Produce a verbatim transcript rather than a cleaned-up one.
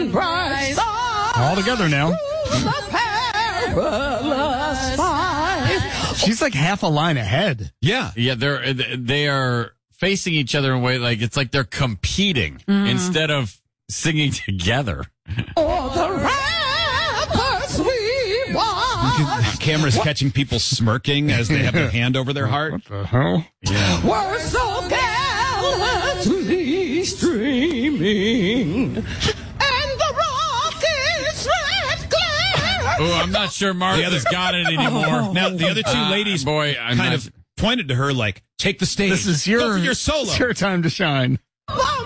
and bright stars. All together now. The perilous fight. She's like half a line ahead. Yeah. Yeah, they're they are facing each other in a way like it's like they're competing mm. instead of singing together. Oh, the rappers we watch. Cameras catching people smirking as they have their hand over their heart. What the hell? Yeah. We're so gallantly streaming, and the rocket's red glare. Oh, I'm not sure Martha's got it anymore. Now, the other two uh, ladies boy, I'm kind not... of pointed to her like, take the stage. This is your, Go for your solo. It's your time to shine. The